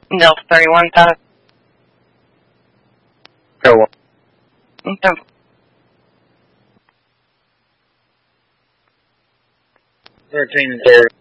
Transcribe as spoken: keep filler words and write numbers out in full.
Delta thirty-one, Todd. Go on. Okay. Thirteen and thirty.